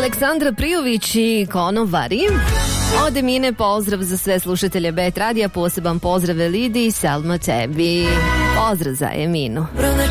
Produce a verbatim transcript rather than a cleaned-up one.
Aleksandra Prijović i Konovari. Od Emine pozdrav za sve slušatelje Bet radija, poseban pozdrav Elidi i Selma tebi. Pozdrav za Eminu.